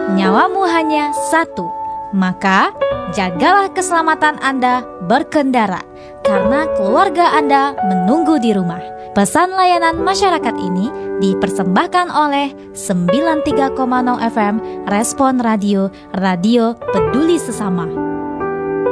nyawamu hanya satu. Maka jagalah keselamatan Anda berkendara, karena keluarga Anda menunggu di rumah. Pesan layanan masyarakat ini dipersembahkan oleh 93,0 FM Respon Radio, Radio Peduli Sesama.